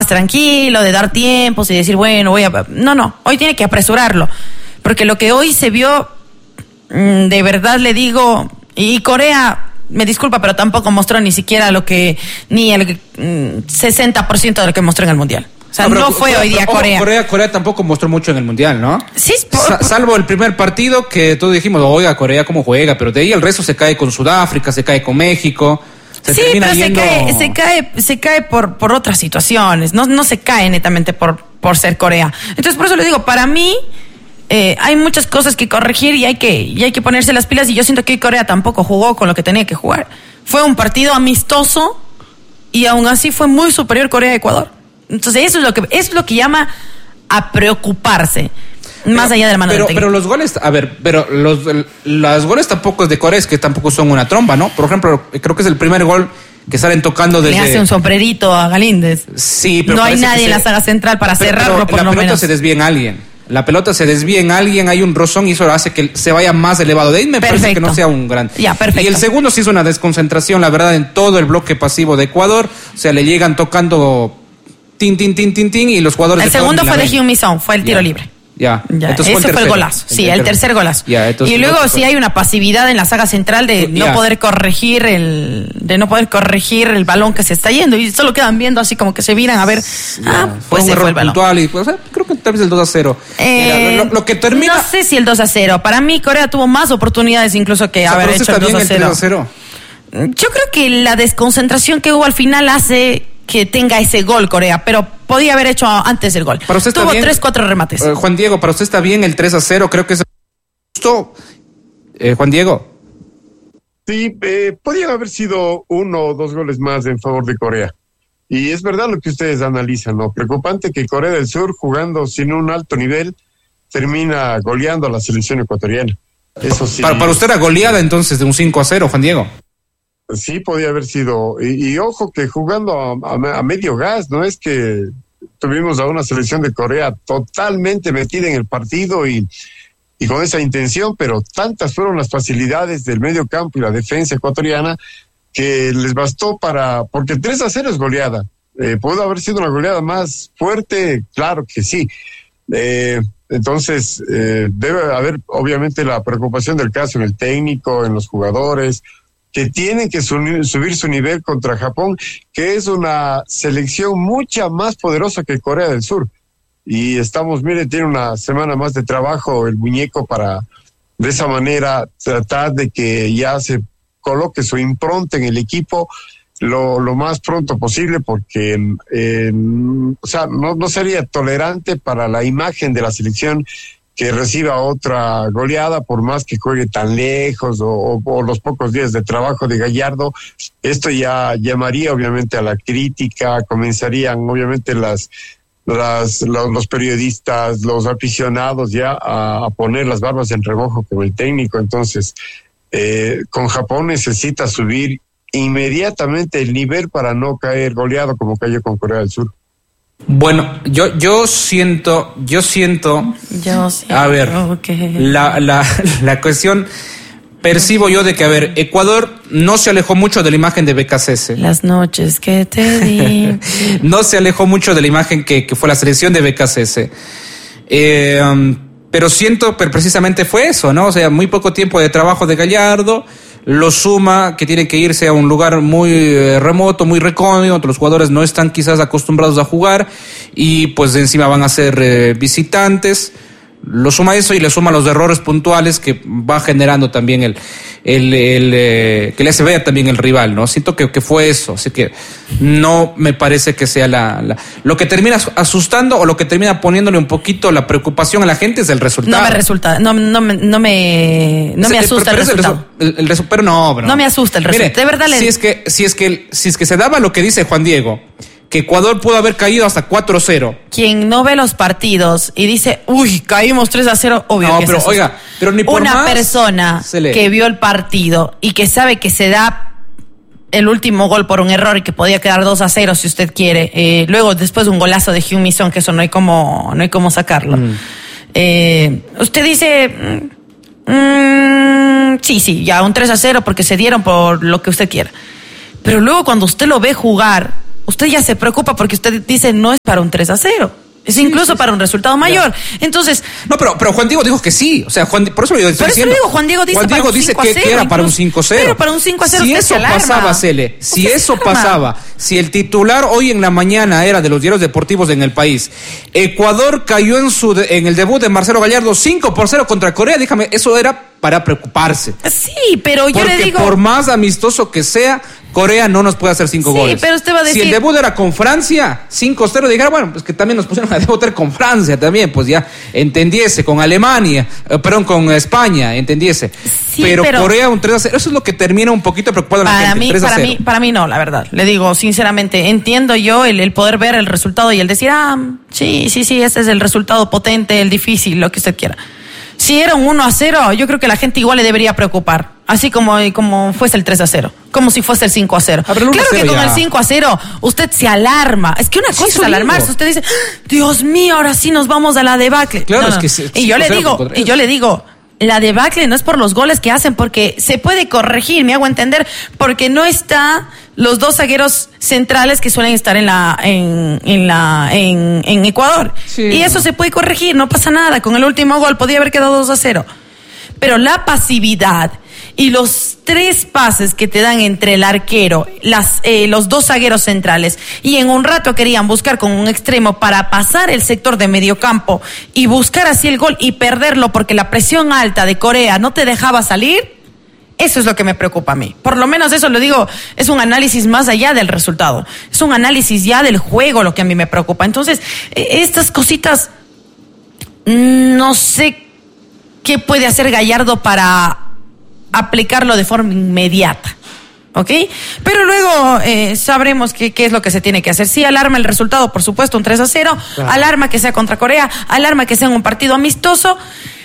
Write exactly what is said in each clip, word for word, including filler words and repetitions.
más tranquilo, de dar tiempos y decir, bueno, voy a... No, no, hoy tiene que apresurarlo. Porque lo que hoy se vio, de verdad le digo, y Corea, me disculpa, pero tampoco mostró ni siquiera lo que, ni el sesenta por ciento de lo que mostró en el Mundial. O sea, no, pero, no fue pero, hoy día pero, Corea. Corea. Corea tampoco mostró mucho en el Mundial, ¿no? Sí, por, Sa- salvo el primer partido que todos dijimos, oiga, Corea cómo juega, pero de ahí el resto se cae con Sudáfrica, se cae con México. Se sí, pero yendo... se cae, se cae, se cae por, por otras situaciones, no, no se cae netamente por, por ser Corea. Entonces, por eso le digo, para mí, eh, hay muchas cosas que corregir y hay que, y hay que ponerse las pilas, y yo siento que Corea tampoco jugó con lo que tenía que jugar. Fue un partido amistoso y aún así fue muy superior Corea a Ecuador. Entonces, eso es lo que, eso es lo que llama a preocuparse. Más pero, allá de la mano pero, del pero los goles, a ver, pero los, los goles tampoco es de Corea, es que tampoco son una tromba, ¿no? Por ejemplo, creo que es el primer gol que salen tocando desde... Le hace un sombrerito a Galíndez. Sí, pero no hay nadie se... en la saga central para pero, cerrarlo, pero por la lo pelota menos. se desvía en alguien. La pelota se desvía en alguien, hay un rozón y eso hace que se vaya más elevado. De ahí me perfecto. Parece que no sea un gran... Ya, perfecto. Y el segundo sí es una desconcentración, la verdad, en todo el bloque pasivo de Ecuador. O sea, le llegan tocando tin, tin, tin, tin, tin, y los jugadores... El segundo fue de Heung-min Son, fue el tiro ya. libre. Ya, ya. Entonces ese fue el, fue el golazo, el sí, tercer. el tercer golazo. Ya, entonces, y luego sí hay una pasividad en la saga central de ya. no poder corregir el, de no poder corregir el balón que se está yendo y solo quedan viendo así como que se miran a ver, ya. ah, pues fue un error puntual y pues, creo que tal vez el dos a cero. Eh, Mira, lo, lo que termina. No sé si el dos a cero. Para mí Corea tuvo más oportunidades incluso que o sea, haber hecho el dos a cero. El tres a cero. Yo creo que la desconcentración que hubo al final hace que tenga ese gol Corea, pero podía haber hecho antes el gol. Para usted Tuvo bien, tres, cuatro remates. Uh, Juan Diego, para usted está bien el tres a cero, creo que es justo. Eh, Juan Diego. Sí, eh, podían haber sido uno o dos goles más en favor de Corea. Y es verdad lo que ustedes analizan, ¿no? Preocupante que Corea del Sur, jugando sin un alto nivel, termina goleando a la selección ecuatoriana. Eso sí. Para, para usted era goleada entonces de un cinco a cero, Juan Diego. Sí, podía haber sido. Y, y ojo que jugando a, a, a medio gas, no es que tuvimos a una selección de Corea totalmente metida en el partido y, y con esa intención, pero tantas fueron las facilidades del medio campo y la defensa ecuatoriana que les bastó para... Porque tres a cero es goleada. Eh, ¿Pudo haber sido una goleada más fuerte? Claro que sí. Eh, entonces, eh, debe haber obviamente la preocupación del caso en el técnico, en los jugadores, que tienen que subir, subir su nivel contra Japón, que es una selección mucha más poderosa que Corea del Sur. Y estamos, mire, tiene una semana más de trabajo el muñeco para, de esa manera, tratar de que ya se coloque su impronta en el equipo lo, lo más pronto posible, porque eh, o sea, no, no sería tolerante para la imagen de la selección que reciba otra goleada, por más que juegue tan lejos o, o, o los pocos días de trabajo de Gallardo. Esto ya llamaría obviamente a la crítica, comenzarían obviamente las, las los, los periodistas, los aficionados ya a, a poner las barbas en remojo con el técnico. Entonces, eh, con Japón necesita subir inmediatamente el nivel para no caer goleado como cayó con Corea del Sur. Bueno, yo yo siento, yo siento, yo siento a ver, que... la, la, la cuestión, percibo yo de que, a ver, Ecuador no se alejó mucho de la imagen de B K C S. Las noches que te di. No se alejó mucho de la imagen que, que fue la selección de B K C S. Eh, um, pero siento, pero precisamente fue eso, ¿no? O sea, muy poco tiempo de trabajo de Gallardo, lo suma que tiene que irse a un lugar muy eh, remoto, muy recóndito, donde los jugadores no están quizás acostumbrados a jugar y pues encima van a ser eh, visitantes. Lo suma eso y le suma los errores puntuales que va generando también el, el, el eh, que le hace ver también el rival, ¿no? Siento que, que fue eso, así que no me parece que sea la, la lo que termina asustando o lo que termina poniéndole un poquito la preocupación a la gente es el resultado. No me resulta, no, no me, no me, no me asusta el, el resultado. El, el, el, pero no, bro. No me asusta el resultado. Mire, de verdad le... si es que, si es que, si es que se daba lo que dice Juan Diego, que Ecuador pudo haber caído hasta cuatro cero. Quien no ve los partidos y dice, uy, caímos tres a cero, obvio no, que pero se oiga, pero ni por una más persona que vio el partido y que sabe que se da el último gol por un error y que podía quedar dos a cero si usted quiere, eh, luego después de un golazo de Heung-min Son, que eso no hay como, no hay como sacarlo. Mm. Eh, usted dice, mm, sí, sí, ya un tres a cero porque se dieron por lo que usted quiera. Pero luego cuando usted lo ve jugar, usted ya se preocupa porque usted dice no es para un tres a cero. Es sí, incluso sí, para un resultado mayor. Ya. Entonces. No, pero, pero Juan Diego dijo que sí. O sea, Juan, por eso yo estoy por eso diciendo. Digo, Juan Diego dice, Juan Diego para un dice cinco a cero, que, que era incluso, para un cinco a cero. Pero para un cinco a cero. Si eso pasaba, Cele, si eso pasaba, si el titular hoy en la mañana era de los diarios deportivos en el país, Ecuador cayó en su de, en el debut de Marcelo Gallardo cinco por cero contra Corea, déjame, eso era para preocuparse. Sí, pero yo porque le digo. Por más amistoso que sea, Corea no nos puede hacer cinco sí, goles. Pero usted va a decir... Si el debut era con Francia, cinco cero, dijera, bueno, pues que también nos pusieron a debutar con Francia también, pues ya entendiese, con Alemania, eh, perdón, con España, entendiese. Sí, pero, pero Corea un tres a cero, eso es lo que termina un poquito preocupado a la para gente. Mí, tres a para cero. mí, para mí no, la verdad. Le digo, sinceramente, entiendo yo el, el poder ver el resultado y el decir, ah, sí, sí, sí, ese es el resultado potente, el difícil, lo que usted quiera. Si era un uno a cero, yo creo que la gente igual le debería preocupar. Así como, como fuese el tres a cero. Como si fuese el cinco a cero. Ah, claro que con ya. el cinco a cero usted se alarma. Es que una cosa sí, es alarmarse. Usted dice, Dios mío, ahora sí nos vamos a la debacle. Claro, no, es no. que se, y yo le digo, y yo le digo, la debacle no es por los goles que hacen, porque se puede corregir, me hago entender, porque no está los dos zagueros centrales que suelen estar en la en en la en, en Ecuador. Sí, y eso no. se puede corregir, no pasa nada. Con el último gol podía haber quedado dos a cero. Pero la pasividad y los tres pases que te dan entre el arquero, las, eh, los dos zagueros centrales, y en un rato querían buscar con un extremo para pasar el sector de mediocampo y buscar así el gol y perderlo porque la presión alta de Corea no te dejaba salir, eso es lo que me preocupa a mí. Por lo menos eso lo digo, es un análisis más allá del resultado, es un análisis ya del juego lo que a mí me preocupa. Entonces, estas cositas, no sé qué puede hacer Gallardo para aplicarlo de forma inmediata, ¿ok? Pero luego eh, sabremos qué, qué es lo que se tiene que hacer. Sí, alarma el resultado, por supuesto, un tres a cero, claro. Alarma que sea contra Corea, alarma que sea un partido amistoso,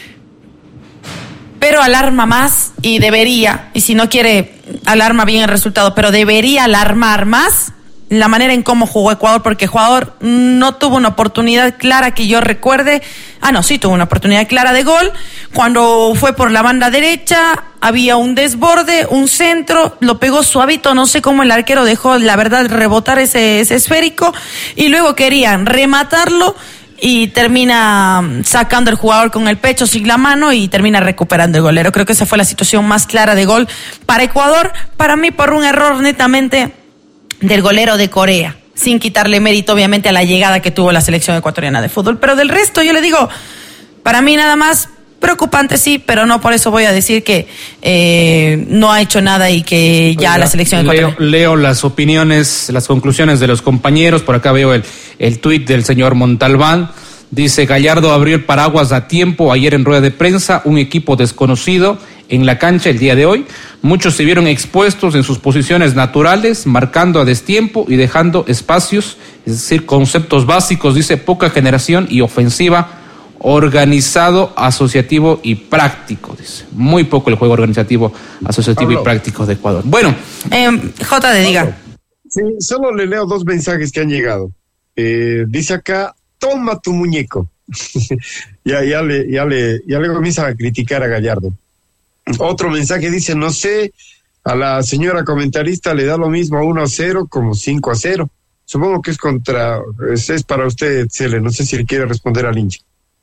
pero alarma más y debería, y si no quiere, alarma bien el resultado, pero debería alarmar más la manera en cómo jugó Ecuador, porque Ecuador no tuvo una oportunidad clara que yo recuerde. Ah, no, sí tuvo una oportunidad clara de gol. Cuando fue por la banda derecha, había un desborde, un centro, lo pegó suavito, no sé cómo el arquero dejó, la verdad, rebotar ese, ese esférico, y luego querían rematarlo, y termina sacando el jugador con el pecho sin la mano y termina recuperando el golero. Creo que esa fue la situación más clara de gol para Ecuador, para mí por un error netamente del golero de Corea, sin quitarle mérito obviamente a la llegada que tuvo la selección ecuatoriana de fútbol, pero del resto yo le digo, para mí nada más preocupante sí, pero no por eso voy a decir que eh, no ha hecho nada y que ya Oiga, la selección ecuatoriana. Leo, leo las opiniones, las conclusiones de los compañeros, por acá veo el, el tuit del señor Montalbán. Dice, Gallardo abrió el paraguas a tiempo ayer en rueda de prensa, un equipo desconocido en la cancha el día de hoy. Muchos se vieron expuestos en sus posiciones naturales, marcando a destiempo y dejando espacios, es decir, conceptos básicos, dice, poca generación y ofensiva, organizado, asociativo y práctico, dice. Muy poco el juego organizativo, asociativo Pablo. y práctico de Ecuador. Bueno. Eh, J de diga. Sí, solo le leo dos mensajes que han llegado. Eh, dice acá, toma tu muñeco. ya, ya, le, ya, le, ya le comienza a criticar a Gallardo. Otro mensaje dice, no sé, a la señora comentarista le da lo mismo a uno a cero como cinco a cero. Supongo que es contra, es, es para usted, Cele, no sé si le quiere responder al hincha.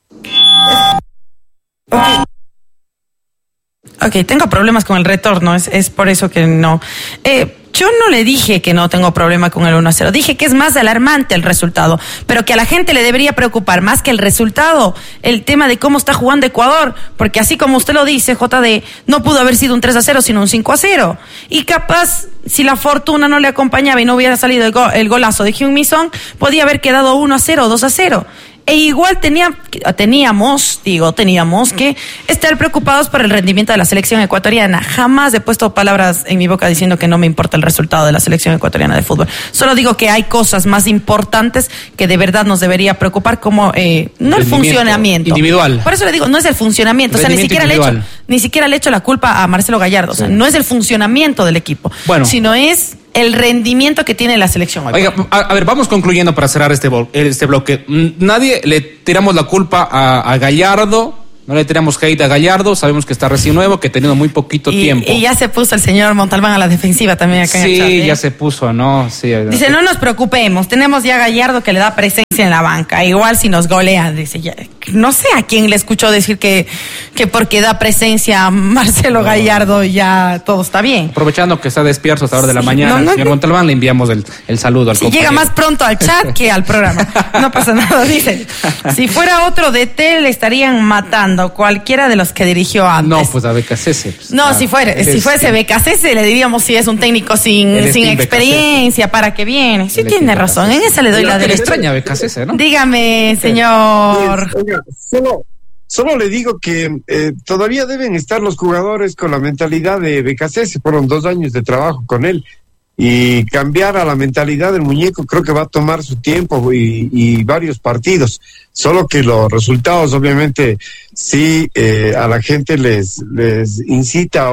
Okay. ok, tengo problemas con el retorno, es, es por eso que no. Eh, yo no le dije que no tengo problema con el uno a cero, dije que es más alarmante el resultado, pero que a la gente le debería preocupar más que el resultado, el tema de cómo está jugando Ecuador, porque así como usted lo dice, J D, no pudo haber sido un tres a cero, sino un cinco a cero, y capaz, si la fortuna no le acompañaba y no hubiera salido el, go- el golazo de Heung-min Son, podía haber quedado uno a cero o dos a cero. E igual tenía, teníamos, digo, teníamos que estar preocupados por el rendimiento de la selección ecuatoriana. Jamás he puesto palabras en mi boca diciendo que no me importa el resultado de la selección ecuatoriana de fútbol. Solo digo que hay cosas más importantes que de verdad nos debería preocupar, como eh, no el funcionamiento individual. Por eso le digo, no es el funcionamiento, o sea, ni siquiera le echo, ni siquiera le echo la culpa a Marcelo Gallardo. O sea, sí. no es el funcionamiento del equipo, bueno. sino es el rendimiento que tiene la selección. Oiga, a, a ver, vamos concluyendo para cerrar este, bo- este bloque. Nadie le tiramos la culpa a, a Gallardo No le tenemos hate a Gallardo, sabemos que está recién nuevo, que ha tenido muy poquito y, tiempo. Y ya se puso el señor Montalbán a la defensiva también acá en el chat. Sí, ¿eh? ya se puso, ¿no? Sí, dice, no nos preocupemos, tenemos ya a Gallardo que le da presencia en la banca, igual si nos golea, dice, ya, no sé a quién le escuchó decir que, que porque da presencia a Marcelo no. Gallardo ya todo está bien. Aprovechando que está despierto hasta la hora de la sí, mañana, no, no, señor no. Montalbán, le enviamos el, el saludo al si compañero. Llega más pronto al chat que al programa, no pasa nada, dice, si fuera otro D T le estarían matando cualquiera de los que dirigió antes. No, pues a Becasese. Pues, no, ah, si fuera, si fuese Becasese le diríamos si es un técnico sin, sin experiencia, para que viene. Sí, tiene razón, en esa le doy la derecha. extraña Becasese, ¿no? Dígame, señor. Pues, oiga, solo, solo le digo que eh, todavía deben estar los jugadores con la mentalidad de Becasese. Fueron dos años de trabajo con él. Y cambiar a la mentalidad del muñeco creo que va a tomar su tiempo y, y varios partidos. Solo que los resultados, obviamente, sí eh, a la gente les, les incita